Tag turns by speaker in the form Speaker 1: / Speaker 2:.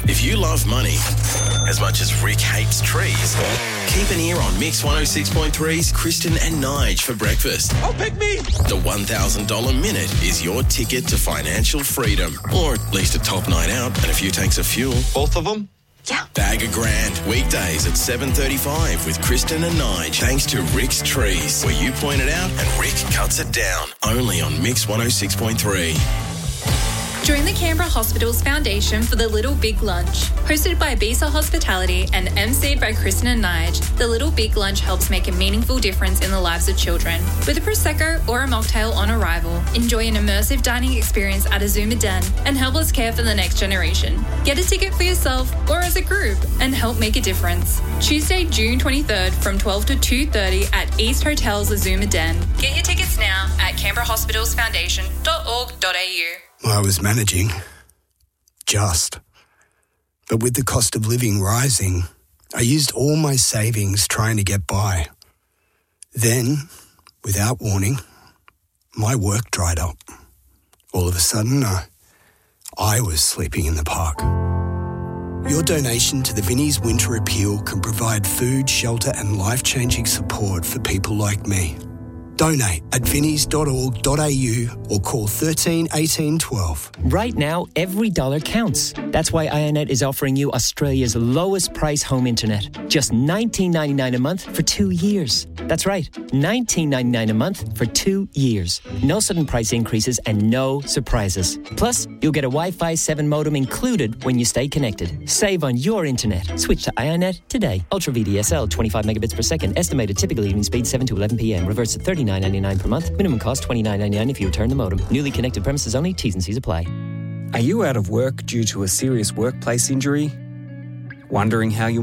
Speaker 1: If you love money as much as Rick hates trees, keep an ear on Mix 106.3's Kristen and Nige for breakfast.
Speaker 2: Oh, pick me!
Speaker 1: The $1,000 minute is your ticket to financial freedom, or at least a top night out and a few tanks of fuel.
Speaker 2: Both of them?
Speaker 3: Yeah.
Speaker 1: Bag a grand, weekdays at 7:35 with Kristen and Nige. Thanks to Rick's Trees, where you point it out and Rick cuts it down. Only on Mix 106.3.
Speaker 4: Join the Canberra Hospitals Foundation for the Little Big Lunch. Hosted by Bisa Hospitality and emceed by Kristen and Nige, the Little Big Lunch helps make a meaningful difference in the lives of children. With a Prosecco or a mocktail on arrival, enjoy an immersive dining experience at Azuma Den and help us care for the next generation. Get a ticket for yourself or as a group and help make a difference. Tuesday, June 23rd from 12 to 2:30 at East Hotel's Azuma Den. Get your tickets now at canberrahospitalsfoundation.org.au.
Speaker 5: I was managing. Just. But with the cost of living rising, I used all my savings trying to get by. Then, without warning, my work dried up. All of a sudden, I was sleeping in the park. Your donation to the Vinnie's Winter Appeal can provide food, shelter and life-changing support for people like me. Donate at vinnies.org.au or call 13 18 12.
Speaker 6: Right now, every dollar counts. That's why Ionet is offering you Australia's lowest price home internet. Just $19.99 a month for 2 years. That's right, $19.99 a month for 2 years. No sudden price increases and no surprises. Plus, you'll get a Wi-Fi 7 modem included when you stay connected. Save on your internet. Switch to Ionet today. Ultra VDSL, 25 megabits per second. Estimated typical evening speed 7 to 11 p.m. Reverse at $39.99 per month. Minimum cost $29.99 if you return the modem. Newly connected premises only. T's and C's apply.
Speaker 7: Are you out of work due to a serious workplace injury? Wondering how you'll